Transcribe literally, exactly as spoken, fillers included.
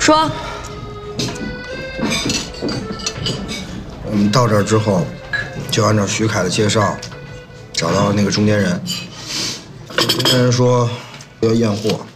说。 我们到这儿之后，就按照徐凯的介绍，找到了那个中间人。中间人说要验货。